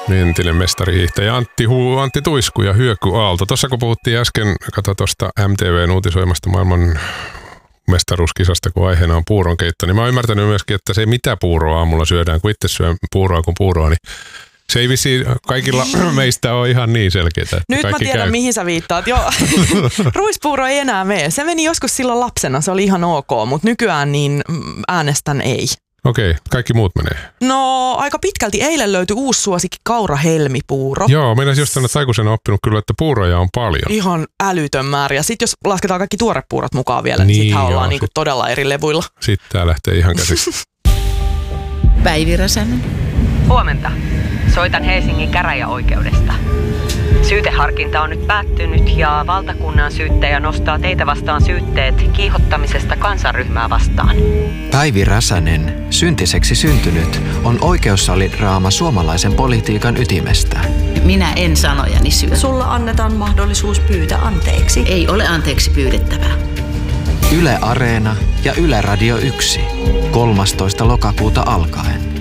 entinen mestarihiihtäjä Antti Tuisku ja Hyöky Aalto. Tuossa kun puhuttiin äsken, kato tuosta MTV:n uutisoimasta maailman mestaruuskisasta, kun aiheena on puuronkeitto, niin mä oon ymmärtänyt myöskin, että se mitä puuroa aamulla syödään, kun itse syön puuroa kuin puuroa, niin se ei vissiin kaikilla meistä ole ihan niin selkeää. Nyt mä tiedän, mihin sä viittaat. Joo, ruispuuro ei enää mene. Se meni joskus silloin lapsena, se oli ihan ok, mutta nykyään niin äänestän ei. Okei, kaikki muut menee. No, aika pitkälti eilen löytyi uusi suosikki kaurahelmipuuro. Joo, meidän just tänne aikuisena oppinut kyllä, että puuroja on paljon. Ihan älytön määrä. Ja sitten jos lasketaan kaikki tuorepuurot mukaan vielä, niin sittenhän ollaan niinku todella eri levuilla. Sitten tää lähtee ihan käsistä. Päivi Räsänen. Huomenta. Soitan Helsingin käräjäoikeudesta. Syyteharkinta on nyt päättynyt ja valtakunnan syyttäjä nostaa teitä vastaan syytteet kiihottamisesta kansanryhmää vastaan. Päivi Räsänen, syntiseksi syntynyt, on oikeussalidraama suomalaisen politiikan ytimestä. Minä en sanojani syö. Sulla annetaan mahdollisuus pyytää anteeksi. Ei ole anteeksi pyydettävää. Yle Areena ja Yle Radio 1. 13. lokakuuta alkaen.